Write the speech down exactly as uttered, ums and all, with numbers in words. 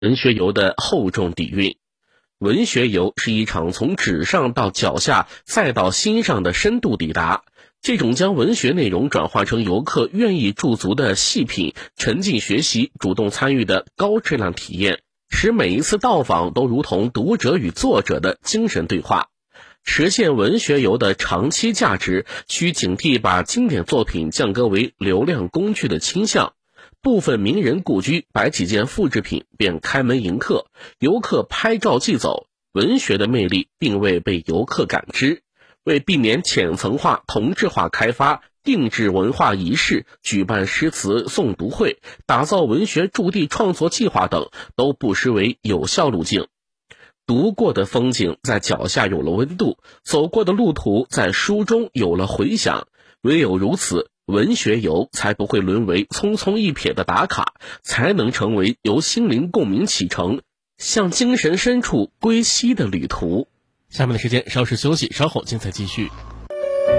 文学游的厚重底蕴。文学游是一场从纸上到脚下再到心上的深度抵达，这种将文学内容转化成游客愿意驻足的细品、沉浸学习、主动参与的高质量体验，使每一次到访都如同读者与作者的精神对话。实现文学游的长期价值，需警惕把经典作品降格为流量工具的倾向。部分名人故居摆几件复制品便开门迎客，游客拍照即走，文学的魅力并未被游客感知。为避免浅层化、同质化开发，定制文化仪式、举办诗词诵读会、打造文学驻地创作计划等，都不失为有效路径。读过的风景在脚下有了温度，走过的路途在书中有了回响，唯有如此，文学游才不会沦为匆匆一瞥的打卡，才能成为由心灵共鸣启程，向精神深处归西的旅途。 下面的时间稍事休息，稍后精彩继续。